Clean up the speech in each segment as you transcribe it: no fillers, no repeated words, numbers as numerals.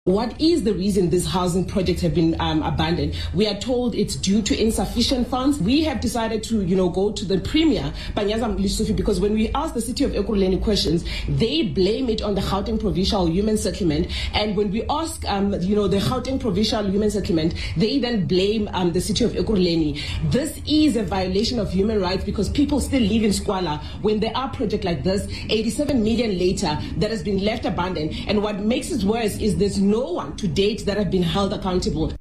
What is the reason these housing projects have been abandoned? We are told it's due to insufficient funds. We have decided to, go to the Premier, Panyaza Mlisufi, because when we ask the city of Ekurhuleni questions, they blame it on the Gauteng Provincial Human Settlement. And when we ask, the Gauteng Provincial Human Settlement, they then blame the city of Ekurhuleni. This is a violation of human rights because people still live in squalor when there are projects like this, 87 million later, that has been left abandoned. And what makes it worse is there's no one to date that have been held accountable.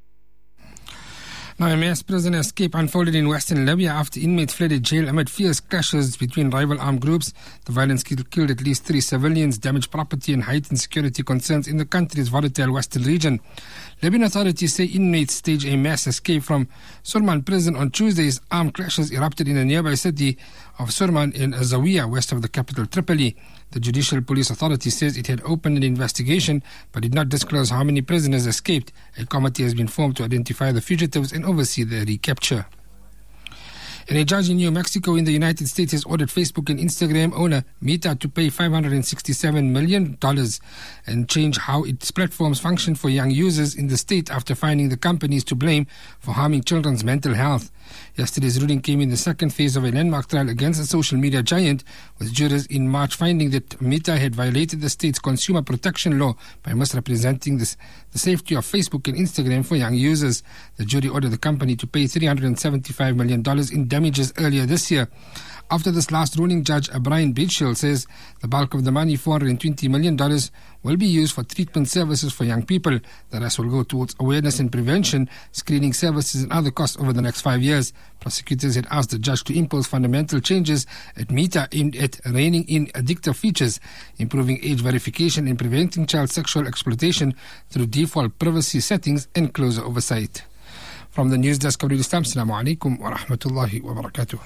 Now, a mass prison escape unfolded in Western Libya after inmates fled a jail amid fierce clashes between rival armed groups. The violence killed at least 3 civilians, damaged property and heightened security concerns in the country's volatile western region. Libyan authorities say inmates staged a mass escape from Surman prison on Tuesday as armed clashes erupted in the nearby city of Surman in Zawiya, west of the capital Tripoli. The Judicial Police Authority says it had opened an investigation but did not disclose how many prisoners escaped. A committee has been formed to identify the fugitives and oversee their recapture. And a judge in New Mexico in the United States has ordered Facebook and Instagram owner Meta to pay $567 million and change how its platforms function for young users in the state after finding the companies to blame for harming children's mental health. Yesterday's ruling came in the second phase of a landmark trial against the social media giant, with jurors in March finding that Meta had violated the state's consumer protection law by misrepresenting the safety of Facebook and Instagram for young users. The jury ordered the company to pay $375 million in damages earlier this year. After this last ruling, Judge Brian Beachill says the bulk of the money, $420 million, will be used for treatment services for young people. The rest will go towards awareness and prevention, screening services and other costs over the next 5 years. Prosecutors had asked the judge to impose fundamental changes at Meta aimed at reining in addictive features, improving age verification and preventing child sexual exploitation through default privacy settings and closer oversight. From the news desk of Radio Islam, Assalamu alaikum wa rahmatullahi wa barakatuh.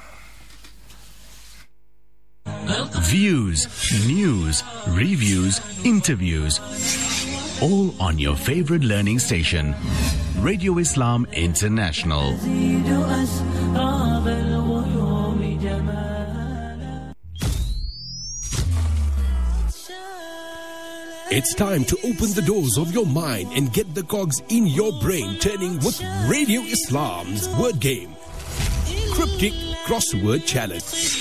Views, news, reviews, interviews, all on your favorite learning station, Radio Islam International. It's time to open the doors of your mind and get the cogs in your brain turning with Radio Islam's word game. Cryptic Crossword Challenge.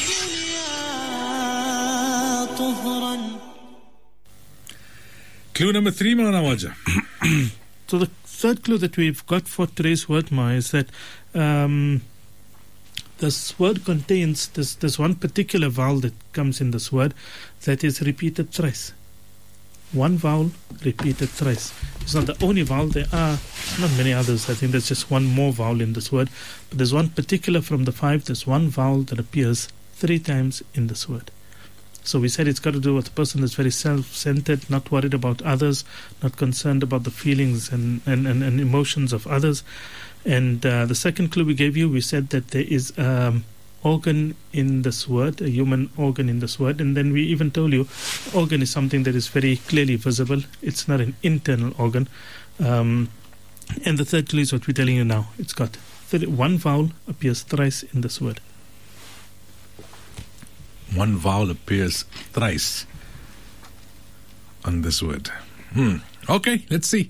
Clue number 3, Maulana Wajah. So the third clue that we've got for today's word, Ma, is that this word contains this one particular vowel that comes in this word that is repeated thrice. One vowel repeated thrice. It's not the only vowel. There are not many others. I think there's just one more vowel in this word. But there's one particular from the 5. There's one vowel that appears 3 times in this word. So we said it's got to do with a person that's very self-centered, not worried about others, not concerned about the feelings and emotions of others. And the second clue we gave you, we said that there is organ in this word, a human organ in this word. And then we even told you organ is something that is very clearly visible. It's not an internal organ. And the third clue is what we're telling you now. It's got one vowel appears thrice in this word. One vowel appears thrice on this word. Okay, let's see.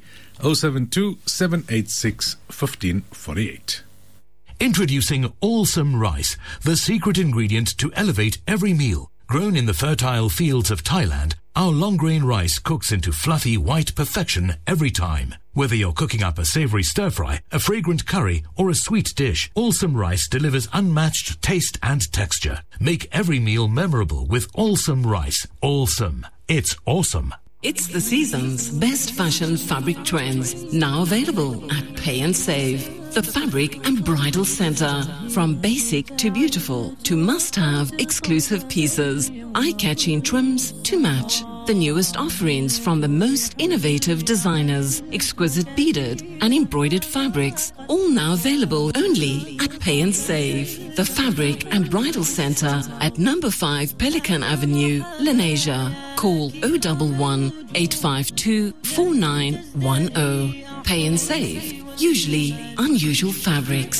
072-786-1548. Introducing Awesome Rice, the secret ingredient to elevate every meal. Grown in the fertile fields of Thailand, our long-grain rice cooks into fluffy white perfection every time. Whether you're cooking up a savory stir-fry, a fragrant curry, or a sweet dish, Awesome Rice delivers unmatched taste and texture. Make every meal memorable with Awesome Rice. Awesome. It's awesome. It's the season's best fashion fabric trends, now available at Pay and Save. The Fabric and Bridal Center. From basic to beautiful to must-have exclusive pieces, eye-catching trims to match. The newest offerings from the most innovative designers, exquisite beaded and embroidered fabrics, all now available only at Pay and Save. The Fabric and Bridal Center at number 5 Pelican Avenue, Lenasia. Call 011 852 4910. Pay and Save. Usually unusual fabrics.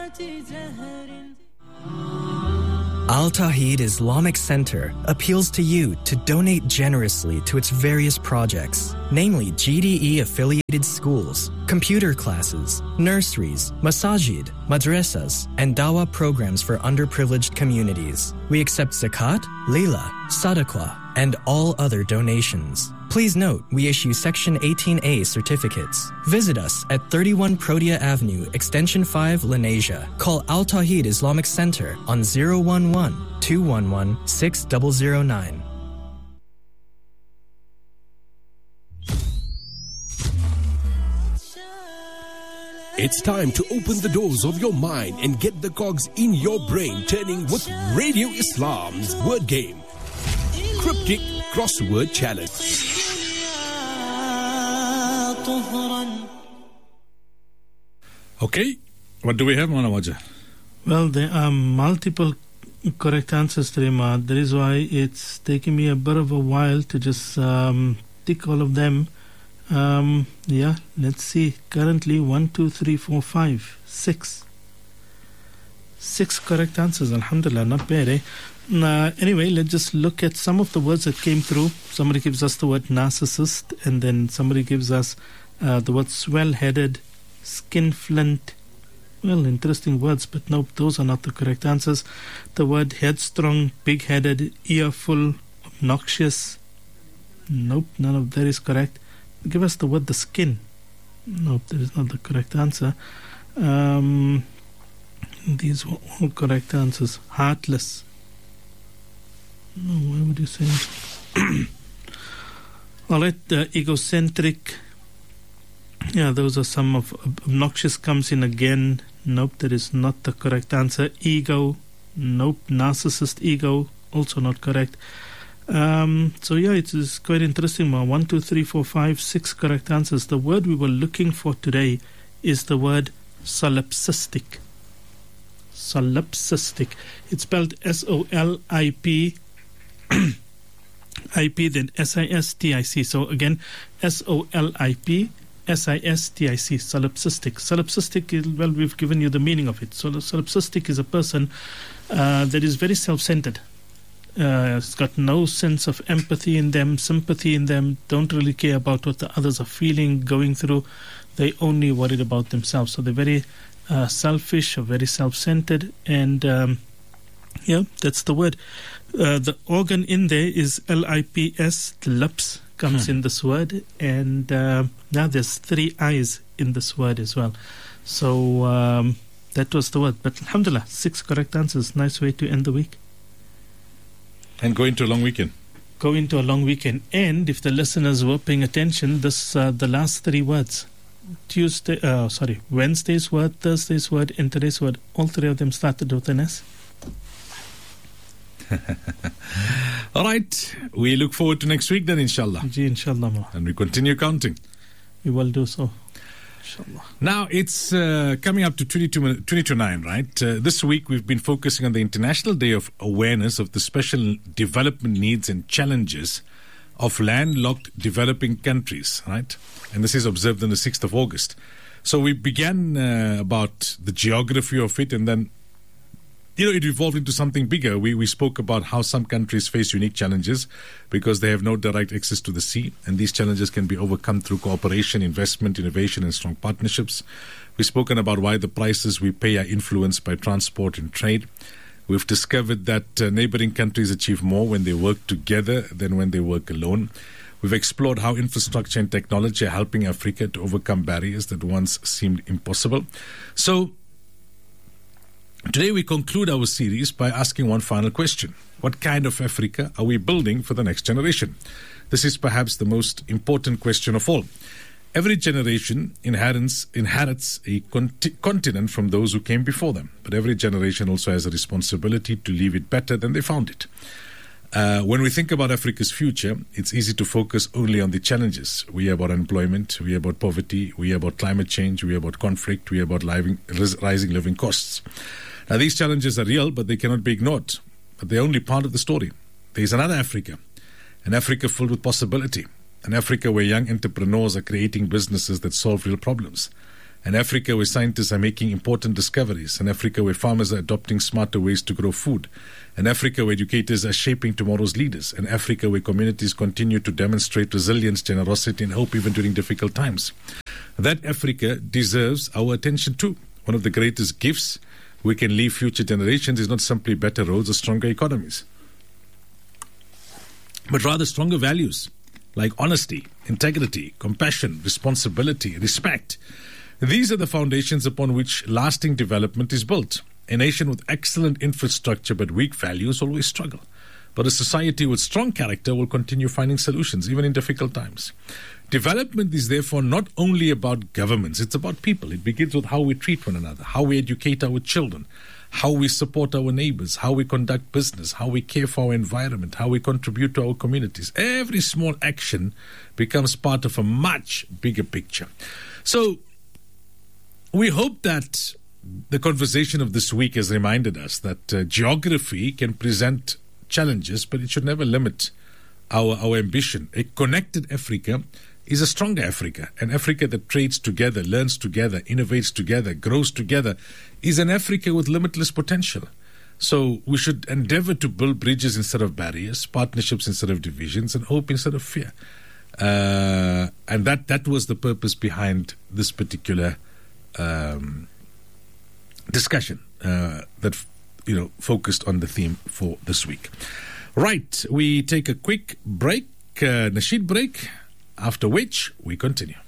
Al Tawheed Islamic Center appeals to you to donate generously to its various projects. namely GDE-affiliated schools, computer classes, nurseries, masajid, madrasas, and dawah programs for underprivileged communities. We accept zakat, lila, sadaqah, and all other donations. Please note, we issue Section 18A certificates. Visit us at 31 Protea Avenue, Extension 5, Lenasia. Call Al Tawheed Islamic Center on 011-211-6009. It's time to open the doors of your mind and get the cogs in your brain turning with Radio Islam's word game. Cryptic Crossword Challenge. Okay, what do we have, Mawlana Wajah? Well, there are multiple correct answers today, Ma. That is why it's taking me a bit of a while to just tick all of them. Yeah, let's see. Currently, 1, 2, 3, 4, 5, 6. 6 correct answers. Alhamdulillah, not bad, eh? Anyway, let's just look at some of the words that came through. Somebody gives us the word narcissist, and then somebody gives us the word swell-headed, skinflint. Well, interesting words, but nope, those are not the correct answers. The word headstrong, big-headed, earful, obnoxious. Nope, none of that is correct. Give us the word the skin. Nope, that is not the correct answer. These were all correct answers. Heartless. No, why would you say it? All right, egocentric. Yeah, those are some of obnoxious comes in again. Nope, that is not the correct answer. Ego. Nope. Narcissist, ego. Also not correct. So yeah, it is quite interesting. 1, 2, 3, 4, 5, 6 correct answers. The word we were looking for today is the word solipsistic. Solipsistic. It's spelled S-O-L-I-P IP, then S-I-S-T-I-C. So again, S-O-L-I-P S-I-S-T-I-C, solipsistic. Solipsistic, well, we've given you the meaning of it. So solipsistic is a person that is very self-centered. It's got no sense of empathy in them, sympathy in them, don't really care about what the others are feeling, going through. They only worried about themselves. So they're very selfish or very self-centered, and yeah, that's the word. The organ in there is L-I-P-S, the lips comes in this word, and now there's 3 eyes in this word as well. So that was the word. But alhamdulillah, 6 correct answers. Nice way to end the week. And go into a long weekend. Go into a long weekend. And if the listeners were paying attention, this the last 3 words. Wednesday's word, Thursday's word, and today's word, all 3 of them started with an S. All right. We look forward to next week then, inshallah. Ji, inshallah. And we continue counting. We will do so. Inshallah. Now, it's coming up to 20 to 9, right? This week, we've been focusing on the International Day of Awareness of the Special Development Needs and Challenges of Landlocked Developing Countries, right? And this is observed on the 6th of August. So we began about the geography of it, and then it evolved into something bigger. We spoke about how some countries face unique challenges because they have no direct access to the sea, and these challenges can be overcome through cooperation, investment, innovation, and strong partnerships. We've spoken about why the prices we pay are influenced by transport and trade. We've discovered that neighboring countries achieve more when they work together than when they work alone. We've explored how infrastructure and technology are helping Africa to overcome barriers that once seemed impossible. So, today we conclude our series by asking one final question. What kind of Africa are we building for the next generation? This is perhaps the most important question of all. Every generation inherits a continent from those who came before them. But every generation also has a responsibility to leave it better than they found it. When we think about Africa's future, it's easy to focus only on the challenges. We hear about unemployment, we hear about poverty, we hear about climate change, we hear about conflict, we hear about rising living costs. Now, these challenges are real, but they cannot be ignored. But they're only part of the story. There is another Africa, an Africa filled with possibility, an Africa where young entrepreneurs are creating businesses that solve real problems, An Africa where scientists are making important discoveries. An Africa where farmers are adopting smarter ways to grow food. An Africa where educators are shaping tomorrow's leaders. An Africa where communities continue to demonstrate resilience, generosity, and hope even during difficult times. That Africa deserves our attention too. One of the greatest gifts we can leave future generations is not simply better roads or stronger economies, but rather stronger values like honesty, integrity, compassion, responsibility, respect. These are the foundations upon which lasting development is built. A nation with excellent infrastructure but weak values always struggle. But a society with strong character will continue finding solutions, even in difficult times. Development is therefore not only about governments, it's about people. It begins with how we treat one another, how we educate our children, how we support our neighbors, how we conduct business, how we care for our environment, how we contribute to our communities. Every small action becomes part of a much bigger picture. So, we hope that the conversation of this week has reminded us that geography can present challenges, but it should never limit our ambition. A connected Africa is a stronger Africa. An Africa that trades together, learns together, innovates together, grows together, is an Africa with limitless potential. So we should endeavor to build bridges instead of barriers, partnerships instead of divisions, and hope instead of fear. And that was the purpose behind this particular discussion that focused on the theme for this week. Right, we take a quick break, Nasheed break, after which we continue.